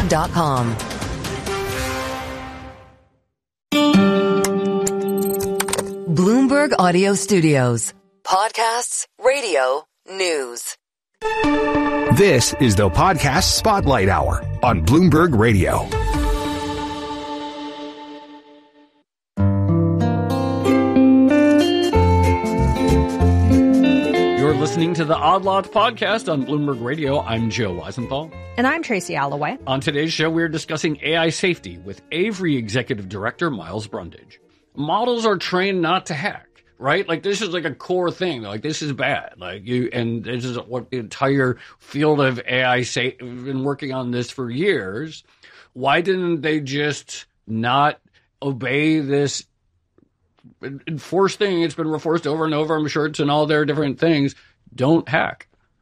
BlueberryTexasBlog.com. Bloomberg Audio Studios. Podcasts, radio, news. This is the Podcast Spotlight Hour on Bloomberg Radio. You're listening to the Odd Lots podcast on Bloomberg Radio. I'm Joe Weisenthal. And I'm Tracy Alloway. On today's show, we're discussing AI safety with Avery Executive Director Miles Brundage. Models are trained not to hack, right? Like, this is like a core thing. Like, this is bad. And this is what the entire field of AI say. We've been working on this for years. Why didn't they just not obey this enforced thing? It's been enforced over and over. I'm sure it's in all their different things. Don't hack.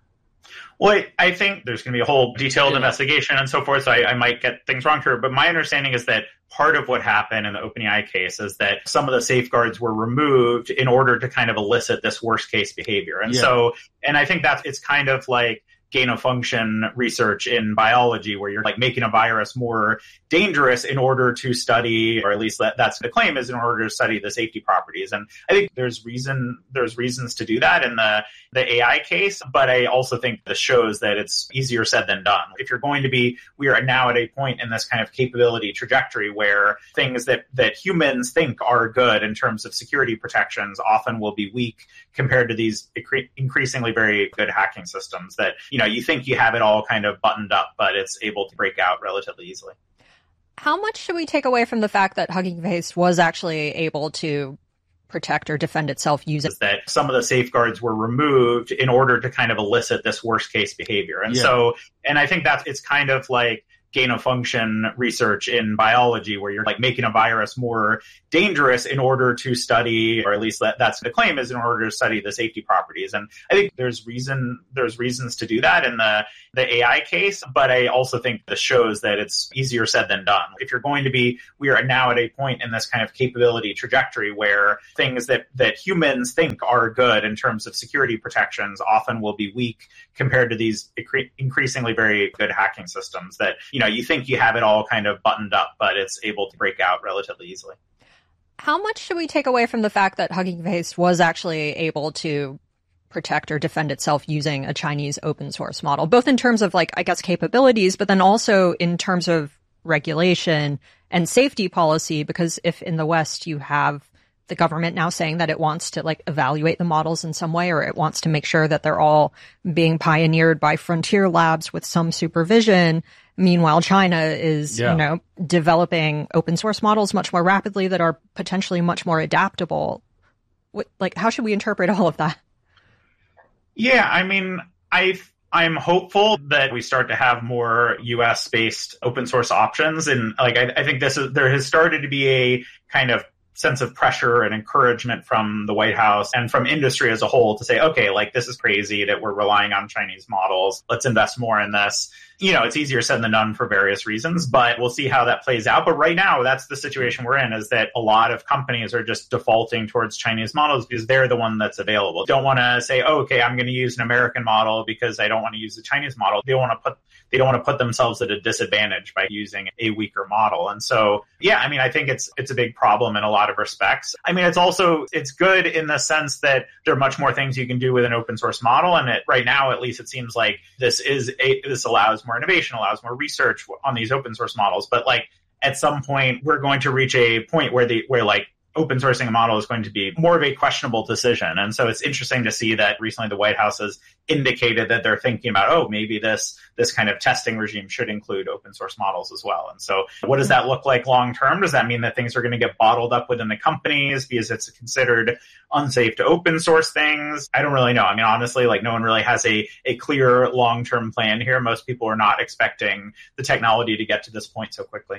Well, I think there's going to be a whole detailed investigation and so forth, so I might get things wrong here. But my understanding is that part of what happened in the OpenAI case is that some of the safeguards were removed in order to kind of elicit this worst case behavior. And and I think it's kind of like gain of function research in biology, where you're like making a virus more dangerous in order to study, or at least that's the claim, is in order to study the safety properties. And I think there's reasons to do that in the AI case, but I also think this shows that it's easier said than done. If you're going to be, we are now at a point in this kind of capability trajectory where things that humans think are good in terms of security protections often will be weak compared to these increasingly very good hacking systems that, you think you have it all kind of buttoned up, but it's able to break out relatively easily. How much should we take away from the fact that Hugging Face was actually able to protect or defend itself using that some of the safeguards were removed in order to kind of elicit this worst case behavior? And I think it's kind of like gain of function research in biology, where you're like making a virus more dangerous in order to study, or at least that's the claim, is in order to study the safety properties. And I think there's reasons to do that in the AI case, but I also think this shows that it's easier said than done. If you're going to be, we are now at a point in this kind of capability trajectory where things that humans think are good in terms of security protections often will be weak compared to these increasingly very good hacking systems that, you think you have it all kind of buttoned up, but it's able to break out relatively easily. How much should we take away from the fact that Hugging Face was actually able to protect or defend itself using a Chinese open source model, both in terms of capabilities, but then also in terms of regulation and safety policy? Because if in the West you have the government now saying that it wants to evaluate the models in some way, or it wants to make sure that they're all being pioneered by frontier labs with some supervision. Meanwhile, China is, developing open source models much more rapidly that are potentially much more adaptable. How should we interpret all of that? Yeah, I mean, I'm hopeful that we start to have more US-based open source options. And I think there has started to be a kind of sense of pressure and encouragement from the White House and from industry as a whole to say, okay, this is crazy that we're relying on Chinese models. Let's invest more in this. It's easier said than done for various reasons, but we'll see how that plays out. But right now, that's the situation we're in, is that a lot of companies are just defaulting towards Chinese models because they're the one that's available. Don't want to say, oh, okay, I'm going to use an American model because I don't want to use the Chinese model. They don't want to put themselves at a disadvantage by using a weaker model. And so, I think it's a big problem in a lot of respects. It's good in the sense that there are much more things you can do with an open source model. And right now, at least, it seems like this allows more innovation, allows more research on these open source models. But at some point, we're going to reach a point where open sourcing a model is going to be more of a questionable decision. And so it's interesting to see that recently the White House has indicated that they're thinking about, maybe this kind of testing regime should include open source models as well. And so what does that look like long term? Does that mean that things are going to get bottled up within the companies because it's considered unsafe to open source things? I don't really know. Honestly, no one really has a clear long-term plan here. Most people are not expecting the technology to get to this point so quickly.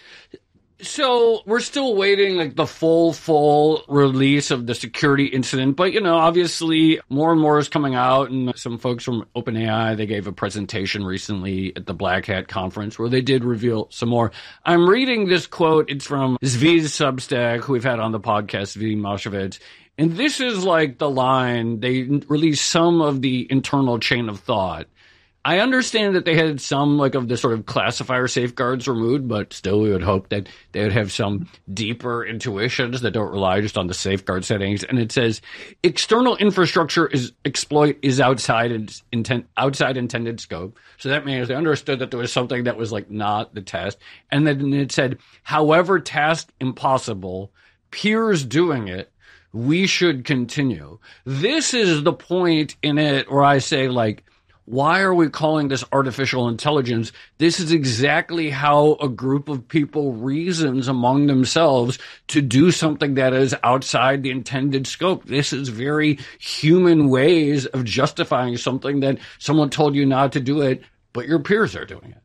So we're still waiting the full release of the security incident, but obviously more and more is coming out, and some folks from OpenAI, they gave a presentation recently at the Black Hat conference where they did reveal some more. I'm reading this quote. It's from Zvi's Substack, who we've had on the podcast, Zvi Mashevitz. And this is the line. They released some of the internal chain of thought. I understand that they had some like of the sort of classifier safeguards removed, but still we would hope that they would have some deeper intuitions that don't rely just on the safeguard settings. And it says external infrastructure is outside intended scope. So that means they understood that there was something that was like not the test. And then it said, however task impossible, peers doing it, we should continue. This is the point in it where I say, like, why are we calling this artificial intelligence? This is exactly how a group of people reasons among themselves to do something that is outside the intended scope. This is very human ways of justifying something that someone told you not to do it, but your peers are doing it.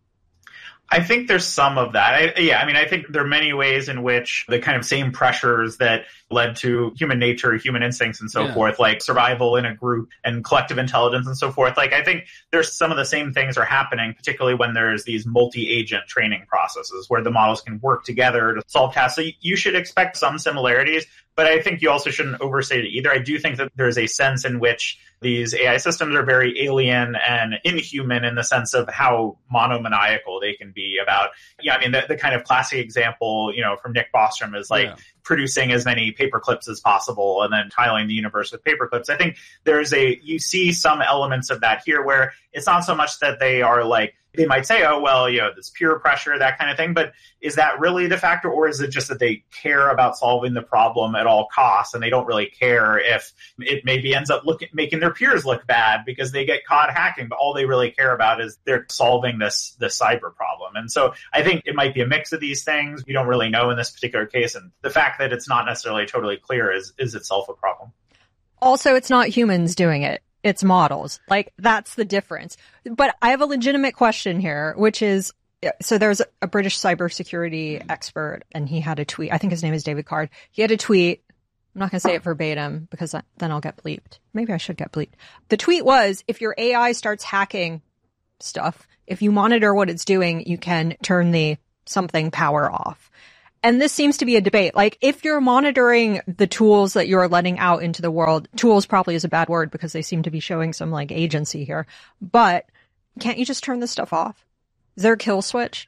I think there's some of that. I think there are many ways in which the kind of same pressures that led to human nature, human instincts, and so forth, like survival in a group and collective intelligence and so forth. Like, I think there's some of the same things are happening, particularly when there's these multi-agent training processes where the models can work together to solve tasks. So you should expect some similarities, but I think you also shouldn't overstate it either. I do think that there's a sense in which these AI systems are very alien and inhuman in the sense of how monomaniacal they can be about, the kind of classic example, from Nick Bostrom is like producing as many paper clips as possible and then tiling the universe with paper clips. I think you see some elements of that here where it's not so much that they are like, they might say, oh, well, this peer pressure, that kind of thing. But is that really the factor? Or is it just that they care about solving the problem at all costs and they don't really care if it maybe ends up making their peers look bad because they get caught hacking? But all they really care about is they're solving this cyber problem. And so I think it might be a mix of these things. We don't really know in this particular case. And the fact that it's not necessarily totally clear is itself a problem. Also, it's not humans doing it. It's models. Like, that's the difference. But I have a legitimate question here, which is, so there's a British cybersecurity expert, and he had a tweet. I think his name is David Card. He had a tweet. I'm not going to say it verbatim because then I'll get bleeped. Maybe I should get bleeped. The tweet was, if your AI starts hacking stuff, if you monitor what it's doing, you can turn the something power off. And this seems to be a debate. Like, if you're monitoring the tools that you're letting out into the world, tools probably is a bad word because they seem to be showing some like agency here, but can't you just turn this stuff off? Is there a kill switch?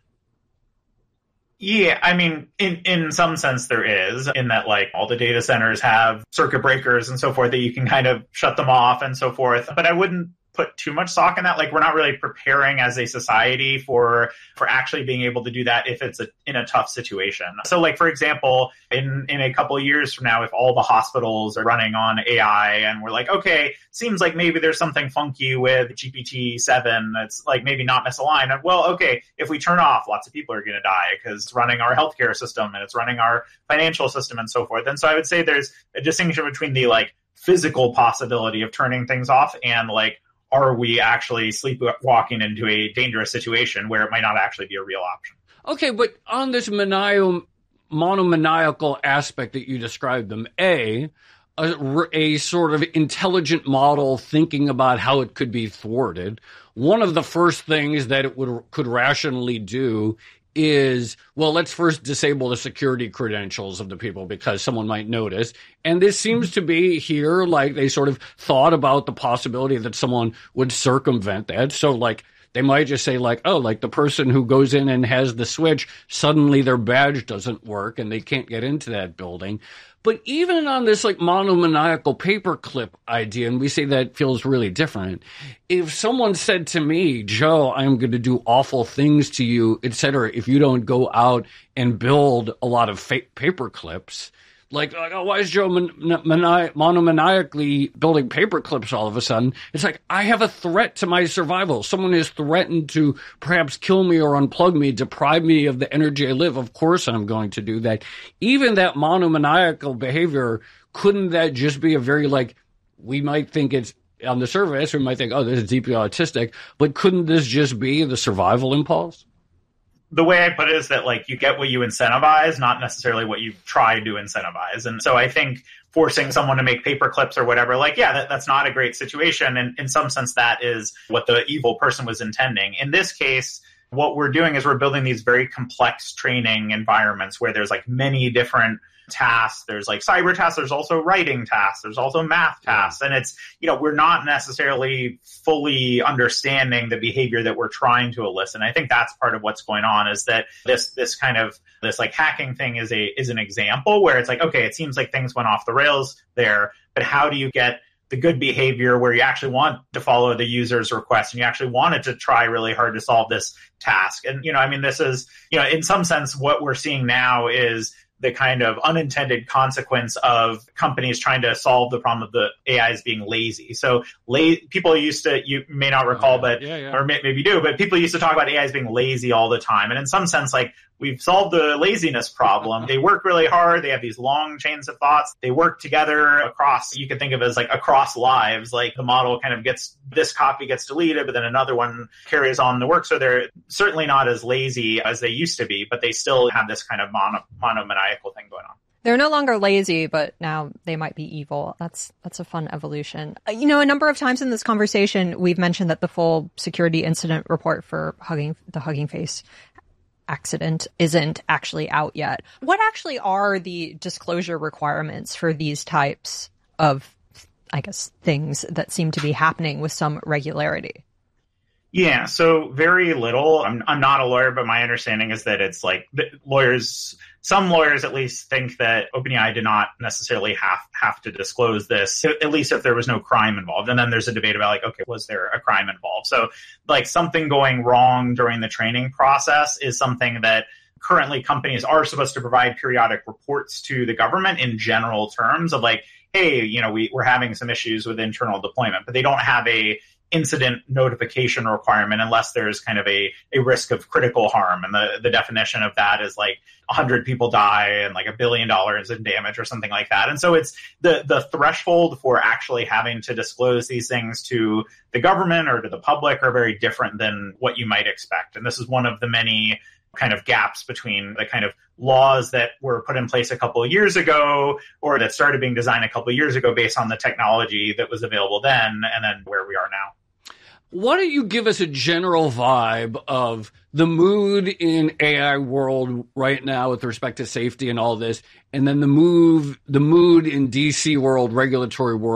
Yeah, in some sense there is, in that like all the data centers have circuit breakers and so forth that you can kind of shut them off and so forth. But I wouldn't put too much stock in that. Like, we're not really preparing as a society for actually being able to do that if it's in a tough situation. So like, for example, in a couple of years from now, if all the hospitals are running on AI and we're like, okay, seems like maybe there's something funky with GPT-7 that's like maybe not misaligned. And well, okay, if we turn off, lots of people are going to die because it's running our healthcare system and it's running our financial system and so forth. And so I would say there's a distinction between the like physical possibility of turning things off and like, are we actually sleepwalking into a dangerous situation where it might not actually be a real option? Okay, but on this monomaniacal aspect that you described them, a sort of intelligent model thinking about how it could be thwarted, one of the first things that it could rationally do is, well, let's first disable the security credentials of the people because someone might notice. And this seems to be here, like they sort of thought about the possibility that someone would circumvent that. So like they might just say like, oh, like the person who goes in and has the switch, suddenly their badge doesn't work and they can't get into that building. But even on this like monomaniacal paperclip idea, and we say that feels really different, if someone said to me, Joe, I'm going to do awful things to you, etc., if you don't go out and build a lot of fake paperclips, like, oh, why is Joe monomaniacally building paper clips all of a sudden? It's like, I have a threat to my survival. Someone has threatened to perhaps kill me or unplug me, deprive me of the energy I live. Of course I'm going to do that. Even that monomaniacal behavior, couldn't that just be a very, like, we might think it's, on the surface, we might think, oh, this is deeply autistic, but couldn't this just be the survival impulse? The way I put it is that like you get what you incentivize, not necessarily what you try to incentivize. And so I think forcing someone to make paper clips or whatever, like, yeah, that's not a great situation. And in some sense, that is what the evil person was intending. In this case, what we're doing is we're building these very complex training environments where there's like many different tasks. There's like cyber tasks. There's also writing tasks. There's also math tasks. And it's, we're not necessarily fully understanding the behavior that we're trying to elicit. And I think that's part of what's going on, is that this like hacking thing is an example where it's like, okay, it seems like things went off the rails there, but how do you get the good behavior where you actually want to follow the user's request and you actually wanted to try really hard to solve this task? And, this is, in some sense, what we're seeing now is the kind of unintended consequence of companies trying to solve the problem of the AIs being lazy. So people used to, you may not recall, or maybe you do, but people used to talk about AIs being lazy all the time. And in some sense, like, we've solved the laziness problem. They work really hard. They have these long chains of thoughts. They work together across, you can think of it as like across lives. Like the model kind of this copy gets deleted, but then another one carries on the work. So they're certainly not as lazy as they used to be, but they still have this kind of monomaniacal thing going on. They're no longer lazy, but now they might be evil. That's a fun evolution. A number of times in this conversation, we've mentioned that the full security incident report for the Hugging Face accident isn't actually out yet. What actually are the disclosure requirements for these types of, I guess, things that seem to be happening with some regularity? Yeah, so very little. I'm not a lawyer, but my understanding is that it's like some lawyers at least think that OpenAI did not necessarily have to disclose this, at least if there was no crime involved. And then there's a debate about like, okay, was there a crime involved? So like something going wrong during the training process is something that currently companies are supposed to provide periodic reports to the government in general terms of like, hey, we're having some issues with internal deployment, but they don't have a incident notification requirement unless there's kind of a risk of critical harm. And the definition of that is like 100 people die and like $1 billion in damage or something like that. And so it's the threshold for actually having to disclose these things to the government or to the public are very different than what you might expect. And this is one of the many kind of gaps between the kind of laws that were put in place a couple of years ago or that started being designed a couple of years ago based on the technology that was available then and then where we are now. Why don't you give us a general vibe of the mood in AI world right now with respect to safety and all this, and then the mood in DC world, regulatory world,